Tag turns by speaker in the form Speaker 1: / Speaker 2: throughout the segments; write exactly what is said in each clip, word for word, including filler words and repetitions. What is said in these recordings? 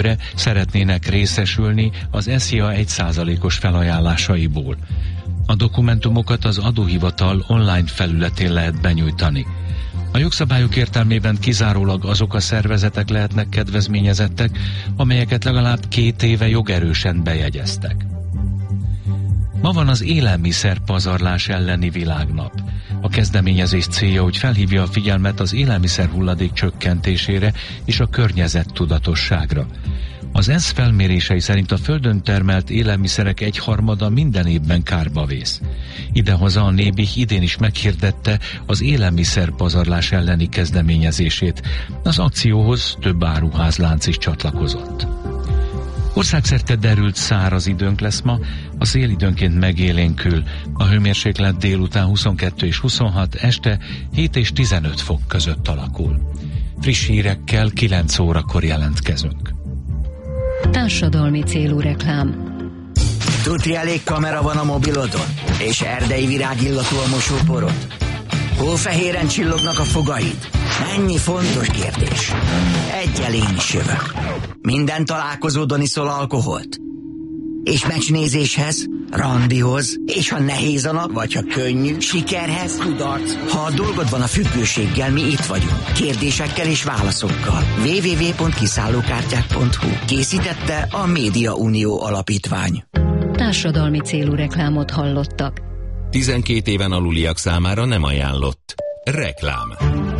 Speaker 1: szeretnének részesülni az e es i á egy százalékos felajánlásaiból. A dokumentumokat az adóhivatal online felületén lehet benyújtani. A jogszabályok értelmében kizárólag azok a szervezetek lehetnek kedvezményezettek, amelyeket legalább két éve jogerősen bejegyeztek. Ma van az élelmiszer pazarlás elleni világnap. A kezdeményezés célja, hogy felhívja a figyelmet az élelmiszer hulladék csökkentésére és a környezettudatosságra. Az e en es felmérései szerint a földön termelt élelmiszerek egyharmada minden évben kárba vész. Idehaza a Nébih idén is meghirdette az élelmiszer pazarlás elleni kezdeményezését. Az akcióhoz több áruházlánc is csatlakozott. Országszerte derült száraz időnk lesz ma, a szél időnként megélénkül, a hőmérséklet délután huszonkettő és huszonhat, este hét és tizenöt fok között alakul. Friss hírekkel kilenc órakor jelentkezünk.
Speaker 2: Társadalmi célú reklám.
Speaker 3: Tuti elég kamera van a mobilodon? És erdei virágillatú a mosóporod? Hófehéren csillognak a fogaid? Ennyi fontos kérdés. Egyel én is jövök. Minden találkozódon iszol alkoholt? És meccsnézéshez, randihoz, és ha nehéz a nap, vagy ha könnyű, sikerhez, kudarc. Ha a dolgod van a függőséggel, mi itt vagyunk. Kérdésekkel és válaszokkal. double-u double-u double-u pont kiszállókártyák pont hu. Készítette a Média Unió Alapítvány.
Speaker 2: Társadalmi célú reklámot hallottak.
Speaker 4: tizenkét éven aluliak számára nem ajánlott. Reklám.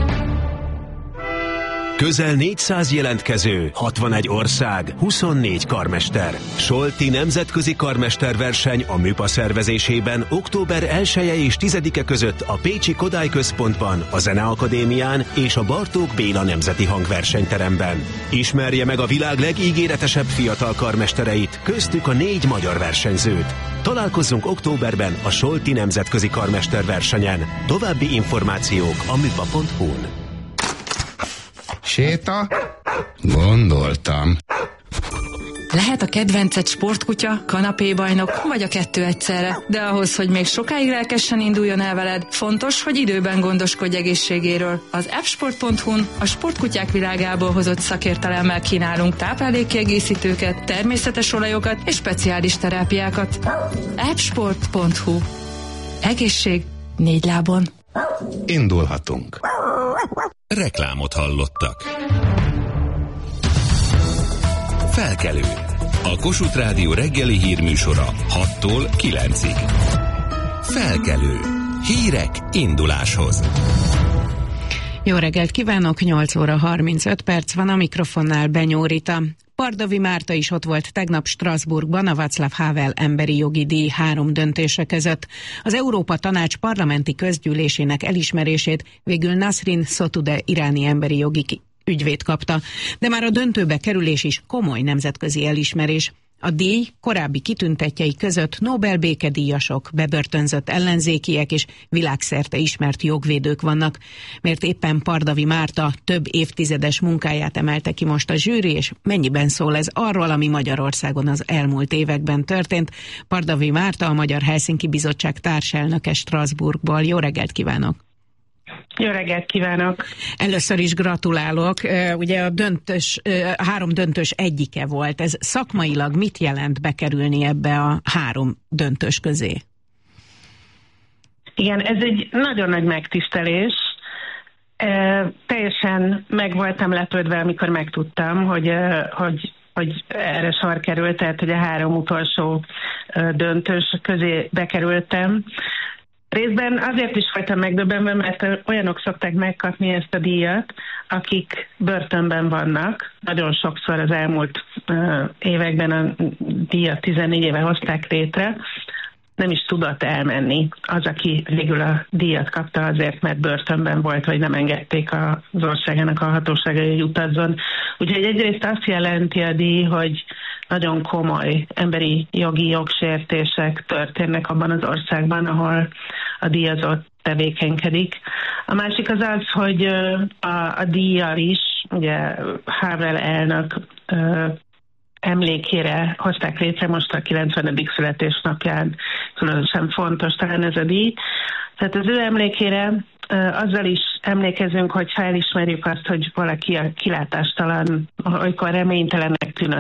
Speaker 5: Közel négyszáz jelentkező, hatvanegy ország, huszonnégy karmester. Solti nemzetközi karmesterverseny a MÜPA szervezésében október elseje és tizedike között a Pécsi Kodály Központban, a Zeneakadémián és a Bartók Béla Nemzeti Hangversenyteremben. Ismerje meg a világ legígéretesebb fiatal karmestereit, köztük a négy magyar versenyzőt. Találkozzunk októberben a Solti nemzetközi karmesterversenyen. További információk a müpa pont hu-n.
Speaker 6: Séta? Gondoltam.
Speaker 7: Lehet a kedvenced sportkutya, kanapébajnok, vagy a kettő egyszerre. De ahhoz, hogy még sokáig lelkesen induljon el veled, fontos, hogy időben gondoskodj egészségéről. Az appsport pont hu-n a sportkutyák világából hozott szakértelemmel kínálunk táplálékkiegészítőket, természetes olajokat és speciális terápiákat. appsport pont hu. Egészség négy lábon.
Speaker 6: Indulhatunk.
Speaker 4: Reklámot hallottak. Felkelő. A Kossuth Rádió reggeli hírműsora hattól kilencig. Felkelő. Hírek induláshoz.
Speaker 8: Jó reggelt kívánok, nyolc óra harmincöt perc van, a mikrofonnál Benyó Rita. Pardavi Márta is ott volt tegnap Strasbourgban a Václav Havel emberi jogi díj három döntése között. Az Európa Tanács parlamenti közgyűlésének elismerését végül Nasrin Sotoudeh iráni emberi jogi ügyvéd kapta, de már a döntőbe kerülés is komoly nemzetközi elismerés. A díj korábbi kitüntetjei között Nobel békedíjasok, bebörtönzött ellenzékiek és világszerte ismert jogvédők vannak, mert éppen Pardavi Márta több évtizedes munkáját emelte ki most a zsűri, és mennyiben szól ez arról, ami Magyarországon az elmúlt években történt. Pardavi Márta, a Magyar Helsinki Bizottság társelnöke Strasbourgból. Jó reggelt kívánok!
Speaker 9: Jó reggelt kívánok!
Speaker 8: Először is gratulálok. Ugye a döntős, a három döntős egyike volt. Ez szakmailag mit jelent bekerülni ebbe a három döntős közé?
Speaker 9: Igen, ez egy nagyon nagy megtisztelés. E, teljesen meg voltam lepődve, amikor megtudtam, hogy, hogy, hogy erre sor került, tehát hogy a három utolsó döntős közé bekerültem. Részben azért is voltam megdöbbenve, mert olyanok szokták megkapni ezt a díjat, akik börtönben vannak. Nagyon sokszor az elmúlt uh, években a díjat tizennégy éve hozták létre. Nem is tudott elmenni az, aki végül a díjat kapta azért, mert börtönben volt, vagy nem engedték az országának a hatóságai, hogy utazzon. Úgyhogy egyrészt azt jelenti a díj, hogy nagyon komoly emberi jogi jogsértések történnek abban az országban, ahol a díjazott tevékenykedik. A másik az az, hogy a, a díjjal is, ugye Havel elnök ö, emlékére hozták létre most a kilencvenedik születésnapján, különösen fontos talán ez a díj. Tehát az ő emlékére azzal is emlékezünk, hogyha elismerjük azt, hogy valaki a kilátástalan, olykor reménytelennek tűnő